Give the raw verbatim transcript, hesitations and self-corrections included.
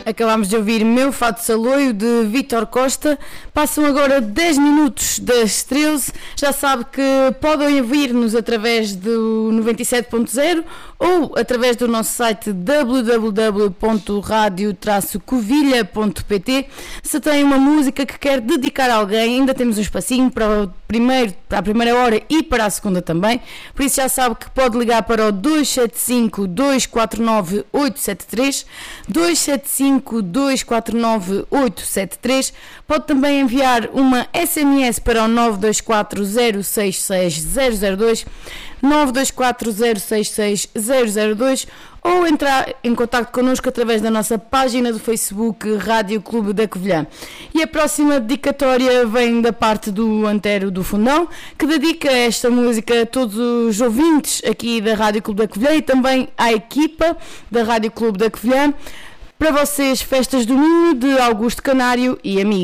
Acabámos de ouvir Meu Fato Saloio, de Vítor Costa. Passam agora dez minutos das treze. Já sabe que podem ouvir-nos através do noventa e sete ponto zero ou através do nosso site w w w ponto radio traço covilha ponto p t. Se tem uma música que quer dedicar a alguém, ainda temos um espacinho para, o primeiro, para a primeira hora e para a segunda também. Por isso já sabe que pode ligar para o dois sete cinco, dois quatro nove, oito sete três, dois sete cinco, dois quatro nove, oito sete três. Pode também enviar uma S M S para o nove dois quatro, zero seis seis, zero zero dois, nove dois quatro, zero seis seis, zero zero dois, ou entrar em contato connosco através da nossa página do Facebook Rádio Clube da Covilhã. E a próxima dedicatória vem da parte do Antero do Fundão, que dedica esta música a todos os ouvintes aqui da Rádio Clube da Covilhã e também à equipa da Rádio Clube da Covilhã. Para vocês, Festas do Ninho, de Augusto Canário e amigos.